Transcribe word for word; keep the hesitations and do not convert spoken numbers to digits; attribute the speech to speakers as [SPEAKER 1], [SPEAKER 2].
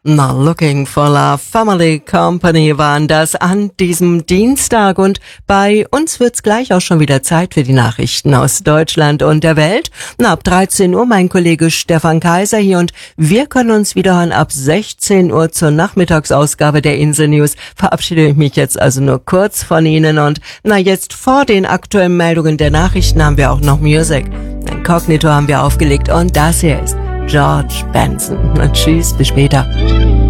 [SPEAKER 1] Na, Looking for Love, Family Company waren das an diesem Dienstag und bei uns wird's gleich auch schon wieder Zeit für die Nachrichten aus Deutschland und der Welt. Na, ab dreizehn Uhr mein Kollege Stefan Kaiser hier und wir können uns wieder hören ab sechzehn Uhr zur Nachmittagsausgabe der Insel News. Verabschiede ich mich jetzt also nur kurz von Ihnen und na, jetzt vor den aktuellen Meldungen der Nachrichten haben wir auch noch Music. Inkognito haben wir aufgelegt und das hier ist George Benson. Na, tschüss, bis später.